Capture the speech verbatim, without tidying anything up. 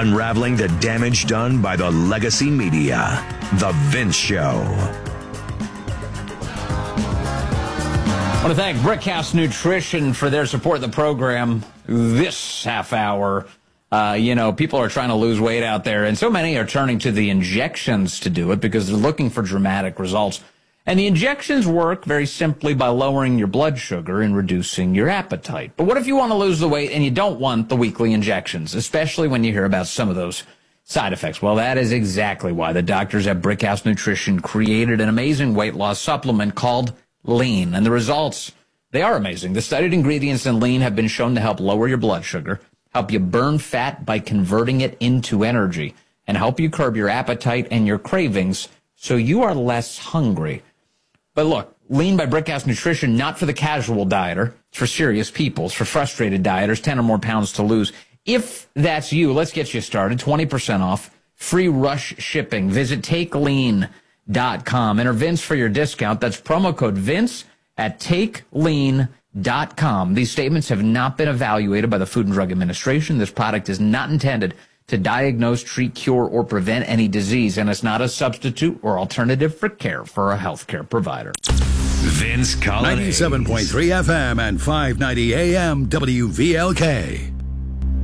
Unraveling the damage done by the legacy media. The Vince Show. I want to thank Brickhouse Nutrition for their support of the program this half hour. Uh, you know, people are trying to lose weight out there, and so many are turning to the injections to do it because they're looking for dramatic results. And the injections work very simply by lowering your blood sugar and reducing your appetite. But what if you want to lose the weight and you don't want the weekly injections, especially when you hear about some of those side effects? Well, that is exactly why the doctors at Brickhouse Nutrition created an amazing weight loss supplement called Lean. And the results, they are amazing. The studied ingredients in Lean have been shown to help lower your blood sugar, help you burn fat by converting it into energy, and help you curb your appetite and your cravings so you are less hungry. But look, Lean by Brickhouse Nutrition, not for the casual dieter. It's for serious people. It's for frustrated dieters, ten or more pounds to lose. If that's you, let's get you started. twenty percent off, free rush shipping. Visit take lean dot com. Enter Vince for your discount. That's promo code Vince at take lean dot com. These statements have not been evaluated by the Food and Drug Administration. This product is not intended to diagnose, treat, cure, or prevent any disease, and it's not a substitute or alternative for care for a healthcare provider. Vince Coglianese. ninety-seven point three F M and five ninety A M W V L K.